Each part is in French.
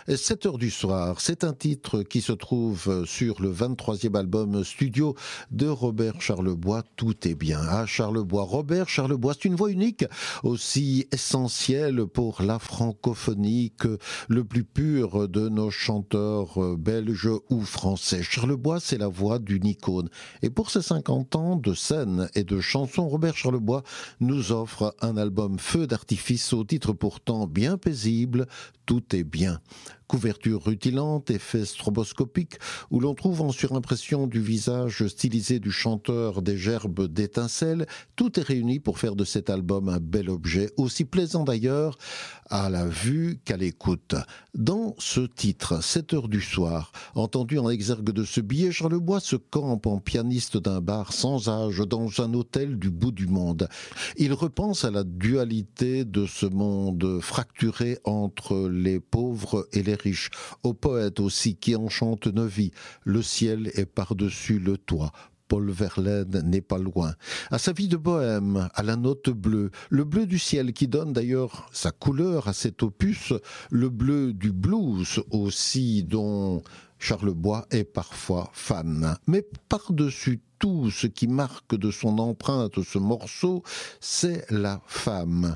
7 heures du soir, c'est un titre qui se trouve sur le 23e album studio de Robert Charlebois, Tout est bien. Ah, Charlebois, Robert Charlebois, c'est une voix unique, aussi essentielle pour la francophonie que le plus pur de nos chanteurs belges ou français. Charlebois, c'est la voix d'une icône. Et pour ses 50 ans de scène et de chansons, Robert Charlebois nous offre un album feu d'artifice au titre pourtant bien paisible, Tout est bien. Couverture rutilante, effet stroboscopique, où l'on trouve en surimpression du visage stylisé du chanteur des gerbes d'étincelles, tout est réuni pour faire de cet album un bel objet, aussi plaisant d'ailleurs à la vue qu'à l'écoute. Dans ce titre, 7 heures du soir, entendu en exergue de ce billet, Charlebois se campe en pianiste d'un bar sans âge dans un hôtel du bout du monde. Il repense à la dualité de ce monde fracturé entre les pauvres et les riches, au poète aussi qui enchante nos vies. Le ciel est par-dessus le toit. Paul Verlaine n'est pas loin. À sa vie de bohème, à la note bleue, le bleu du ciel qui donne d'ailleurs sa couleur à cet opus, le bleu du blues aussi dont Charlebois est parfois fan. Mais par-dessus tout, ce qui marque de son empreinte ce morceau, c'est la femme.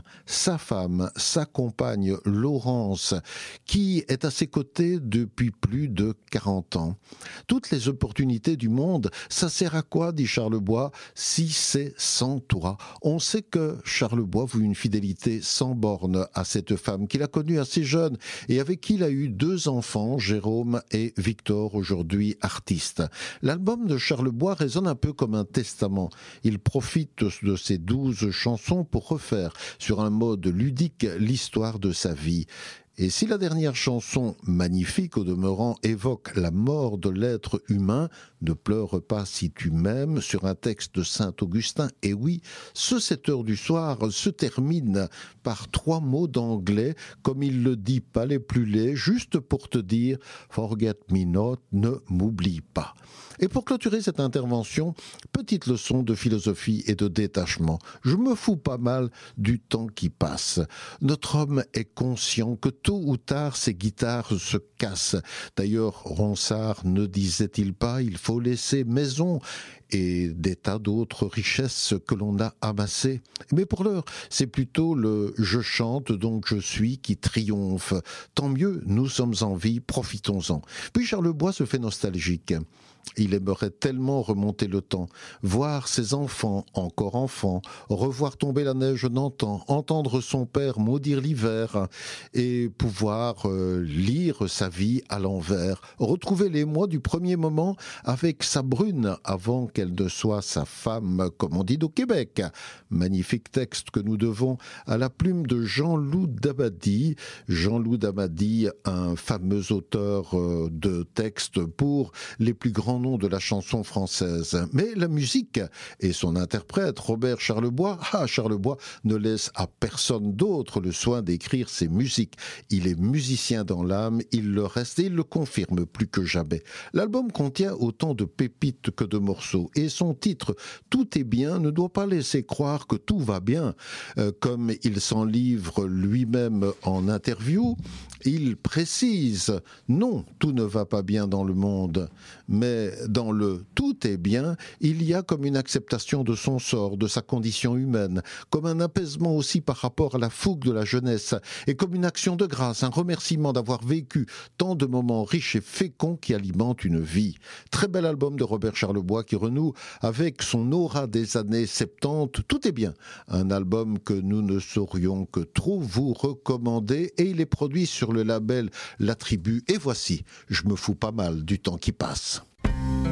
Sa compagne Laurence, qui est à ses côtés depuis plus de 40 ans. Toutes les opportunités du monde, ça sert à quoi, dit Charlebois, si c'est sans toi? On sait que Charlebois voue une fidélité sans borne à cette femme qu'il a connue assez jeune et avec qui il a eu 2 enfants, Jérôme et Victor, aujourd'hui artistes. L'album de Charlebois résonne un peu comme un testament. Il profite de ces 12 chansons pour refaire sur un mode ludique l'histoire de sa vie. Et si la dernière chanson, magnifique au demeurant, évoque la mort de l'être humain, ne pleure pas si tu m'aimes, sur un texte de Saint-Augustin, et oui, ce 7 heures du soir se termine par 3 mots d'anglais, comme il le dit pas les plus laids, juste pour te dire « Forget me not », ne m'oublie pas. Et pour clôturer cette intervention, petite leçon de philosophie et de détachement. Je me fous pas mal du temps qui passe. Notre homme est conscient que tôt ou tard, ses guitares se cassent. D'ailleurs, Ronsard ne disait-il pas « il faut laisser maison » et des tas d'autres richesses que l'on a amassées. Mais pour l'heure, c'est plutôt le « je chante donc je suis » qui triomphe. Tant mieux, nous sommes en vie, profitons-en. Puis Charlebois se fait nostalgique. Il aimerait tellement remonter le temps, voir ses enfants, encore enfants, revoir tomber la neige d'antan, entendre son père maudire l'hiver et pouvoir lire sa vie à l'envers, retrouver les mois du premier moment avec sa brune avant qu'elle ne soit sa femme, comme on dit au Québec. Magnifique texte que nous devons à la plume de Jean-Loup Dabadi. Jean-Loup Dabadi, un fameux auteur de textes pour les plus grands nom de la chanson française. Mais la musique et son interprète, Robert Charlebois, Charlebois ne laisse à personne d'autre le soin d'écrire ses musiques. Il est musicien dans l'âme, il le reste et il le confirme plus que jamais. L'album contient autant de pépites que de morceaux et son titre « Tout est bien » ne doit pas laisser croire que tout va bien. Comme il s'en livre lui-même en interview, il précise « Non, tout ne va pas bien dans le monde, mais dans le « tout est bien », il y a comme une acceptation de son sort, de sa condition humaine, comme un apaisement aussi par rapport à la fougue de la jeunesse, et comme une action de grâce, un remerciement d'avoir vécu tant de moments riches et féconds qui alimentent une vie. Très bel album de Robert Charlebois qui renoue avec son aura des années 70, Tout est bien. Un album que nous ne saurions que trop vous recommander, et il est produit sur le label La Tribu. Et voici, je me fous pas mal du temps qui passe.